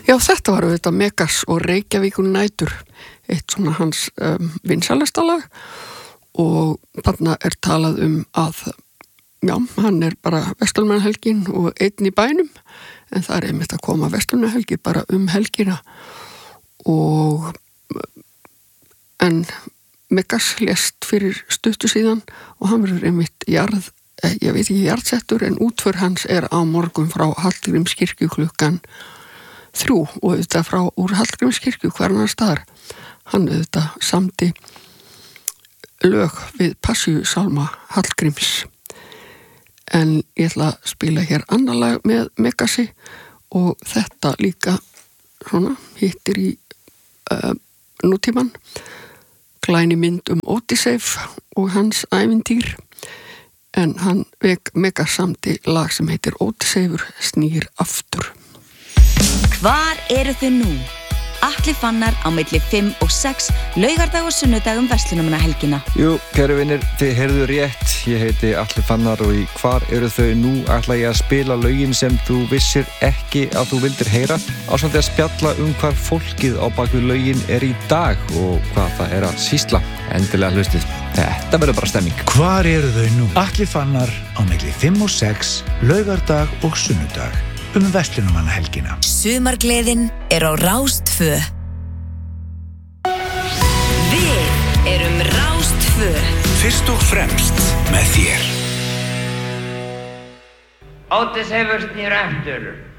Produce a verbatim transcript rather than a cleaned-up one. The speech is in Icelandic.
Já, þetta var auðvitað Megas og Reykjavíkur nætur, eitt svona hans um, vinsælasta lag og þarna er talað um að, já, hann er bara verslunarmannahelgin og einn í bænum, en það er einmitt að koma verslunarhelgi bara um helgina og en Megas lést fyrir stuttu síðan og hann verður einmitt jarð, ég veit ekki jarðsettur, en útför hans er á morgun frá Hallgrímskirkju klukkan þrjú og auðvitað frá úr Hallgrímskirkju hvernar staðar. Hann auðvitað samdi lög við passíusálma Hallgríms. En ég ætla að spila hér annar lag með Megasi og þetta líka svona hittir í uh, nútíman. Glæni mynd um Ódysseif og hans ævintýr. En hann vek Megas samdi lag sem heitir Ódysseifur snýr aftur. Hvar eru þau nú? Atli Fannar á milli fimm og sex, laugardag og sunnudag um verslunarmannahelgina. Jú, kæru vinir, þið heyrðu rétt. Ég heiti Atli Fannar og í Hvar eru þau nú ætla ég að spila lögin sem þú vissir ekki að þú vildir heyra, ásamt að spjalla um hvar fólkið á bakvið lögin er í dag og hvað það er að sýsla. Endilega hlustið. Þetta verður bara stemming. Hvar eru þau nú? Atli Fannar á milli fimm og sex, laugardag og sunnudag um verslunarmannahelgina. Sumargleðin er á Rás tvö. Við erum Rás tvö. Fyrst og fremst með þér. Ódysseifur snýr aftur.